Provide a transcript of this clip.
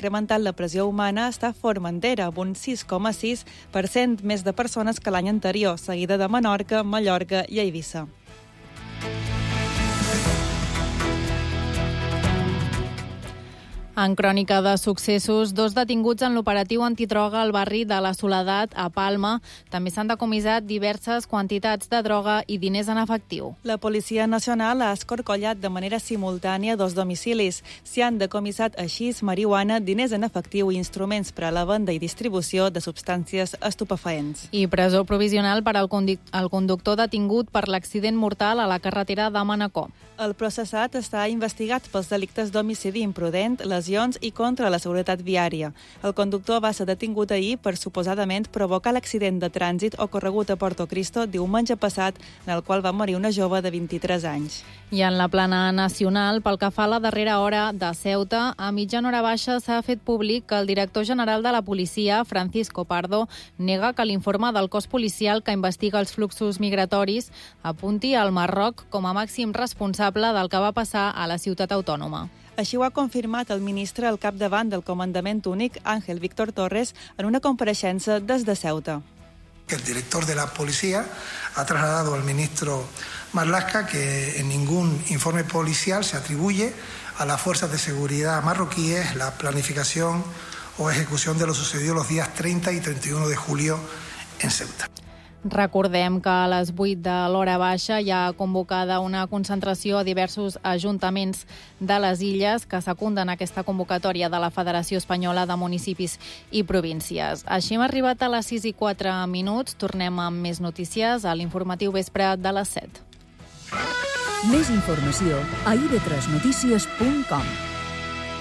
incrementat la pressió humana està Formentera, amb un 6,6% més de persones que l'any anterior, seguida de Menorca, Mallorca i Eivissa. En crònica de successos, 2 detinguts en l'operatiu antidroga al barri de la Soledat, a Palma. També s'han decomissat diverses quantitats de droga i diners en efectiu. La Policia Nacional ha escorcollat de manera simultània 2 domicilis. S'hi han decomissat així marihuana, diners en efectiu i instruments per a la venda i distribució de substàncies estupefaents. I presó provisional per al conductor detingut per l'accident mortal a la carretera de Manacor. El processat està investigat pels delictes d'homicidi imprudent, lesions i contra la seguretat viària. El conductor va ser detingut ahir per suposadament provocar l'accident de trànsit ocorregut a Porto Cristo diumenge passat, en el qual va morir una jove de 23 anys. I en la plana nacional, pel que fa a la darrera hora de Ceuta, a mitjana hora baixa s'ha fet públic que el director general de la policia, Francisco Pardo, nega que l'informe del cos policial que investiga els fluxos migratoris apunti al Marroc com a màxim responsable del que va passar a la ciutat autònoma. Així ho ha confirmat el ministre al capdavant del Comandament Únic, Ángel Víctor Torres, en una compareixença des de Ceuta. El director de la policía ha trasladado al ministro Marlaska que en ningún informe policial se atribuye a las fuerzas de seguridad marroquíes la planificación o ejecución de lo sucedido los días 30 y 31 de julio en Ceuta. Recordem que a les 8 de l'hora baixa hi ha convocada una concentració a diversos ajuntaments de les illes que secunden aquesta convocatòria de la Federació Espanyola de Municipis i Províncies. Així hem arribat a les 6:04. Tornem amb més notícies a l'informatiu vespre de les 7. Més informació a ib3notícies.com.